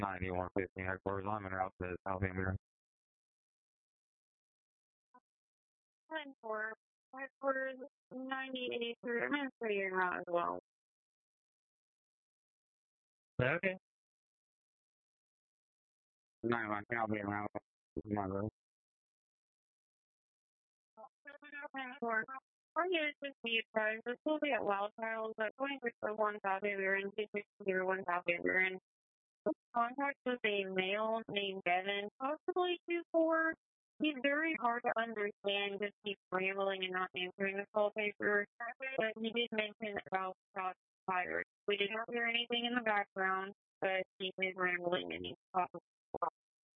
9115 headquarters. I'm en route to South Amber. 10-4, headquarters 9083. I'm going to say you're route as well. Okay. 915, I'll be en route. My road. 10-4. Our units just be advised, this will be at Wild Tiles at 2601 South Amber and 2601 South Amber. And contact with a male named Devin, possibly 2-4. He's very hard to understand, just keeps rambling and not answering the call paper. But he did mention about shots fired. We did not hear anything in the background, but he is rambling and he's possible.